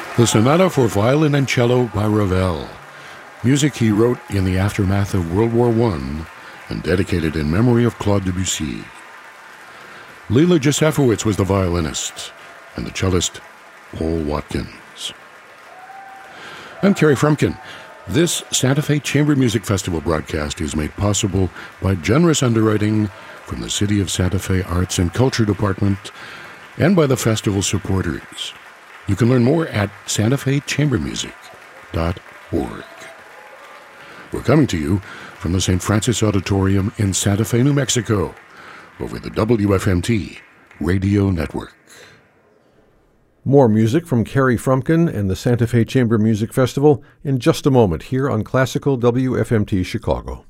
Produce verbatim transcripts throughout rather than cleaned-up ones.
The Sonata for Violin and Cello by Ravel, music he wrote in the aftermath of World War One and dedicated in memory of Claude Debussy. Leela Josefowitz was the violinist, and the cellist, Paul Watkins. I'm Kerry Frumkin. This Santa Fe Chamber Music Festival broadcast is made possible by generous underwriting from the City of Santa Fe Arts and Culture Department and by the festival supporters. You can learn more at santa fe chamber music dot org. We're coming to you from the Saint Francis Auditorium in Santa Fe, New Mexico, over the W F M T Radio Network. More music from Kerry Frumkin and the Santa Fe Chamber Music Festival in just a moment here on Classical W F M T Chicago.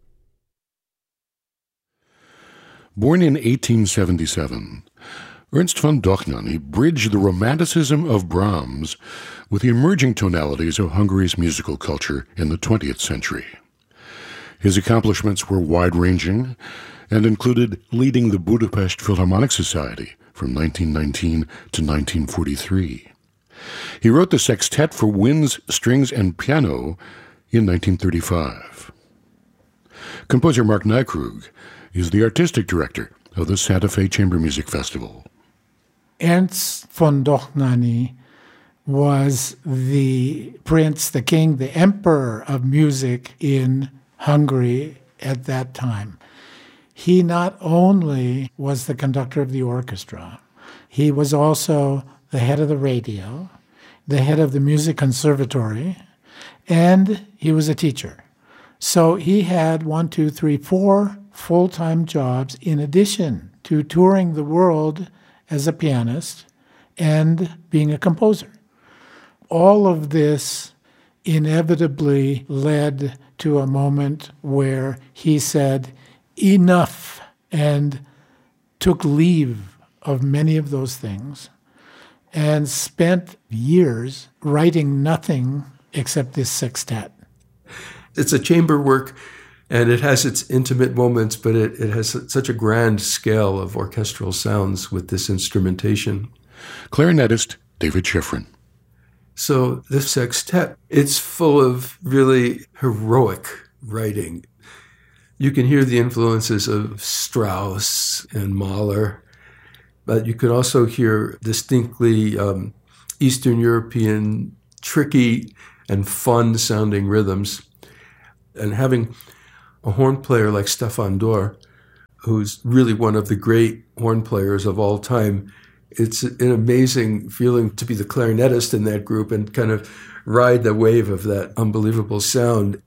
Born in eighteen seventy-seven, Ernst von Dohnányi bridged the romanticism of Brahms with the emerging tonalities of Hungary's musical culture in the twentieth century. His accomplishments were wide-ranging and included leading the Budapest Philharmonic Society from nineteen nineteen to nineteen forty-three. He wrote the sextet for winds, strings, and piano in nineteen thirty-five. Composer Mark Nykrug is the artistic director of the Santa Fe Chamber Music Festival. Ernst von Dohnányi was the prince, the king, the emperor of music in Hungary at that time. He not only was the conductor of the orchestra, he was also the head of the radio, the head of the music conservatory, and he was a teacher. So he had one, two, three, four full-time jobs in addition to touring the world as a pianist and being a composer. All of this inevitably led to a moment where he said, enough, and took leave of many of those things and spent years writing nothing except this sextet. It's a chamber work, and it has its intimate moments, but it, it has such a grand scale of orchestral sounds with this instrumentation. Clarinetist David Schifrin. So this sextet, it's full of really heroic writing. You can hear the influences of Strauss and Mahler, but you can also hear distinctly um, Eastern European, tricky and fun-sounding rhythms. And having a horn player like Stefan Dörr, who's really one of the great horn players of all time, it's an amazing feeling to be the clarinetist in that group and kind of ride the wave of that unbelievable sound.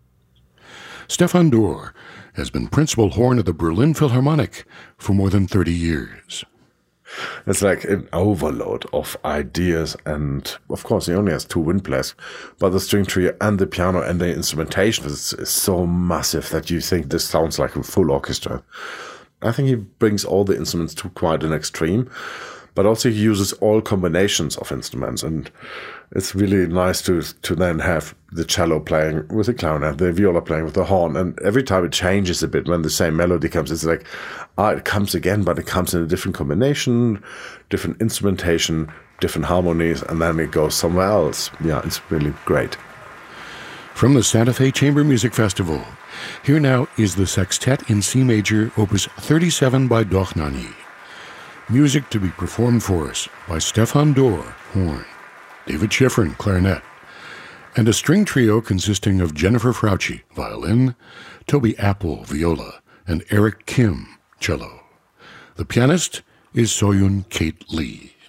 Stefan Dörr has been principal horn of the Berlin Philharmonic for more than thirty years. It's like an overload of ideas, and of course he only has two wind players, but the string trio and the piano and the instrumentation is, is so massive that you think this sounds like a full orchestra. I think he brings all the instruments to quite an extreme, but also he uses all combinations of instruments, and it's really nice to to then have the cello playing with the clarinet, the viola playing with the horn, and every time it changes a bit when the same melody comes, it's like, ah, it comes again, but it comes in a different combination, different instrumentation, different harmonies, and then it goes somewhere else. Yeah, it's really great. From the Santa Fe Chamber Music Festival, here now is the Sextet in C Major, Opus thirty-seven by Dohnányi. Music to be performed for us by Stefan Dörr, horn, David Schifrin, clarinet, and a string trio consisting of Jennifer Frautschi, violin, Toby Apple, viola, and Eric Kim, cello. The pianist is Soyun Kate Lee.